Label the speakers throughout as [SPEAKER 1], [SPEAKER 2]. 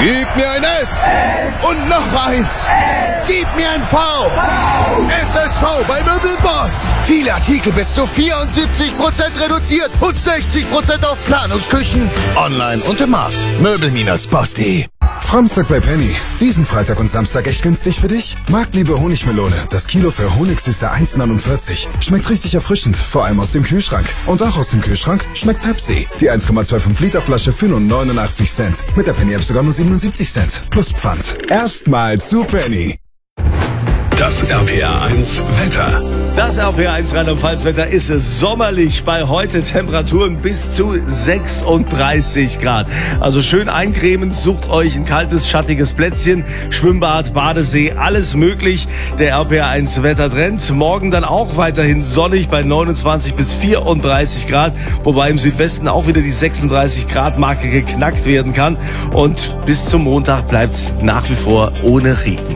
[SPEAKER 1] Gib mir ein S. Und noch eins. Gib mir ein V. SSV bei Möbelboss. Viele Artikel bis zu 74% reduziert und 60% auf Planungsküchen. Online und im Markt. Möbel-Boss.de.
[SPEAKER 2] Samstag bei Penny. Diesen Freitag und Samstag echt günstig für dich? Marktliebe Honigmelone. Das Kilo für Honigsüße 1,49. Schmeckt richtig erfrischend, vor allem aus dem Kühlschrank. Und auch aus dem Kühlschrank schmeckt Pepsi. Die 1,25 Liter Flasche für nur 89 Cent. Mit der Penny App sogar nur 77 Cent. Plus Pfand. Erstmal zu Penny.
[SPEAKER 3] Das RPR1 Wetter.
[SPEAKER 4] Das RPR1 Rheinland-Pfalz-Wetter ist sommerlich, bei heute Temperaturen bis zu 36 Grad. Also schön eincremen, sucht euch ein kaltes, schattiges Plätzchen, Schwimmbad, Badesee, alles möglich. Der RPR1 Wettertrend. Morgen dann auch weiterhin sonnig bei 29 bis 34 Grad, wobei im Südwesten auch wieder die 36 Grad Marke geknackt werden kann. Und bis zum Montag bleibt's nach wie vor ohne Regen.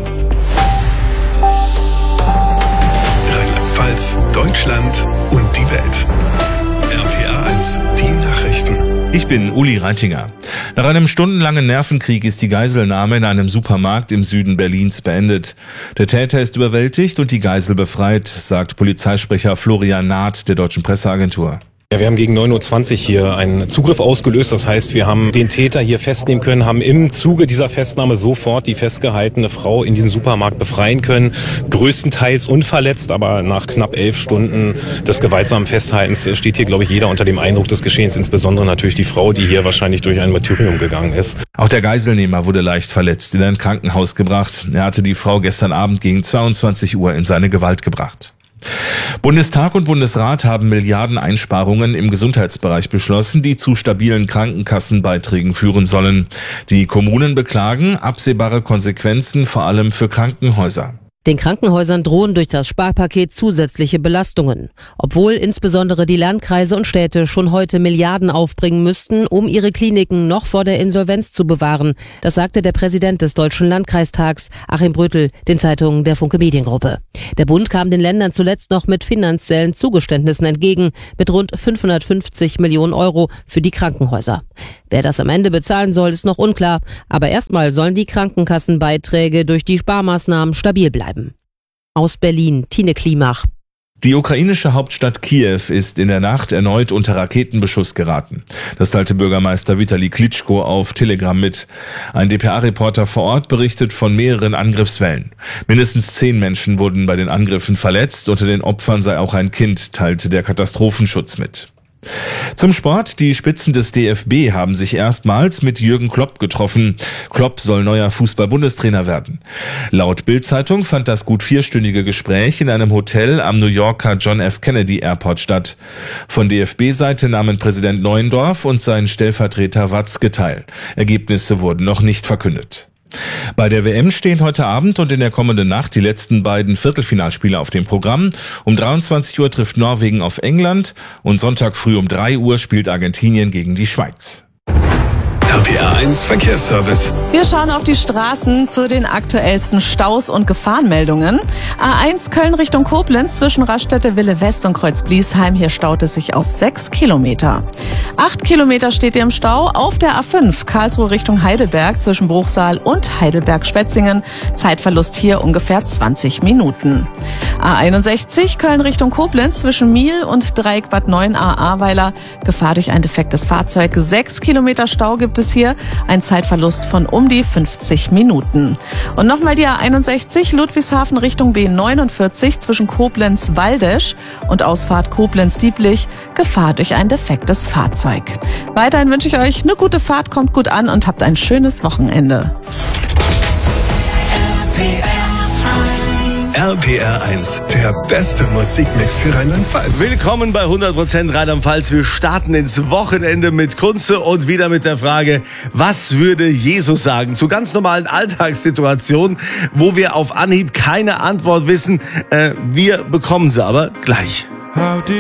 [SPEAKER 3] Deutschland und die Welt. RPR1, die Nachrichten.
[SPEAKER 5] Ich bin Uli Reitinger. Nach einem stundenlangen Nervenkrieg ist die Geiselnahme in einem Supermarkt im Süden Berlins beendet. Der Täter ist überwältigt und die Geisel befreit, sagt Polizeisprecher Florian Naht der Deutschen Presseagentur.
[SPEAKER 6] Ja, wir haben gegen 9:20 Uhr hier einen Zugriff ausgelöst. Das heißt, wir haben den Täter hier festnehmen können, haben im Zuge dieser Festnahme sofort die festgehaltene Frau in diesem Supermarkt befreien können. Größtenteils unverletzt, aber nach knapp 11 Stunden des gewaltsamen Festhaltens steht hier, glaube ich, jeder unter dem Eindruck des Geschehens. Insbesondere natürlich die Frau, die hier wahrscheinlich durch ein Martyrium gegangen ist.
[SPEAKER 5] Auch der Geiselnehmer wurde leicht verletzt in ein Krankenhaus gebracht. Er hatte die Frau gestern Abend gegen 22 Uhr in seine Gewalt gebracht. Bundestag und Bundesrat haben Milliardeneinsparungen im Gesundheitsbereich beschlossen, die zu stabilen Krankenkassenbeiträgen führen sollen. Die Kommunen beklagen absehbare Konsequenzen vor allem für Krankenhäuser.
[SPEAKER 7] Den Krankenhäusern drohen durch das Sparpaket zusätzliche Belastungen. Obwohl insbesondere die Landkreise und Städte schon heute Milliarden aufbringen müssten, um ihre Kliniken noch vor der Insolvenz zu bewahren. Das sagte der Präsident des Deutschen Landkreistags, Achim Brötel, den Zeitungen der Funke Mediengruppe. Der Bund kam den Ländern zuletzt noch mit finanziellen Zugeständnissen entgegen, mit rund 550 Millionen Euro für die Krankenhäuser. Wer das am Ende bezahlen soll, ist noch unklar. Aber erstmal sollen die Krankenkassenbeiträge durch die Sparmaßnahmen stabil bleiben. Aus Berlin, Tine Klimach.
[SPEAKER 5] Die ukrainische Hauptstadt Kiew ist in der Nacht erneut unter Raketenbeschuss geraten. Das teilte Bürgermeister Vitali Klitschko auf Telegram mit. Ein dpa-Reporter vor Ort berichtet von mehreren Angriffswellen. Mindestens 10 Menschen wurden bei den Angriffen verletzt. Unter den Opfern sei auch ein Kind, teilte der Katastrophenschutz mit. Zum Sport. Die Spitzen des DFB haben sich erstmals mit Jürgen Klopp getroffen. Klopp soll neuer Fußball-Bundestrainer werden. Laut Bild-Zeitung fand das gut 4-stündige Gespräch in einem Hotel am New Yorker John F. Kennedy Airport statt. Von DFB-Seite nahmen Präsident Neuendorf und sein Stellvertreter Watzke teil. Ergebnisse wurden noch nicht verkündet. Bei der WM stehen heute Abend und in der kommenden Nacht die letzten beiden Viertelfinalspiele auf dem Programm. Um 23 Uhr trifft Norwegen auf England und Sonntag früh um 3 Uhr spielt Argentinien gegen die Schweiz.
[SPEAKER 3] RPR1 Verkehrsservice.
[SPEAKER 8] Wir schauen auf die Straßen zu den aktuellsten Staus und Gefahrenmeldungen. A1 Köln Richtung Koblenz zwischen Raststätte Wille West und Kreuz Bliesheim. Hier staut es sich auf 6 Kilometer. 8 Kilometer steht ihr im Stau auf der A5 Karlsruhe Richtung Heidelberg zwischen Bruchsal und Heidelberg-Schwetzingen. Zeitverlust hier ungefähr 20 Minuten. A61 Köln Richtung Koblenz zwischen Miel und Dreieck Bad 9a Ahrweiler. Gefahr durch ein defektes Fahrzeug. 6 Kilometer Stau gibt es hier, ein Zeitverlust von um die 50 Minuten. Und nochmal die A61 Ludwigshafen Richtung B49 zwischen Koblenz-Waldesch und Ausfahrt Koblenz-Dieblich, Gefahr durch ein defektes Fahrzeug. Weiterhin wünsche ich euch eine gute Fahrt, kommt gut an und habt ein schönes Wochenende.
[SPEAKER 3] RPR1, der beste Musikmix für Rheinland-Pfalz.
[SPEAKER 4] Willkommen bei 100% Rheinland-Pfalz. Wir starten ins Wochenende mit Kunze und wieder mit der Frage, was würde Jesus sagen? Zu ganz normalen Alltagssituationen, wo wir auf Anhieb keine Antwort wissen. Wir bekommen sie aber gleich.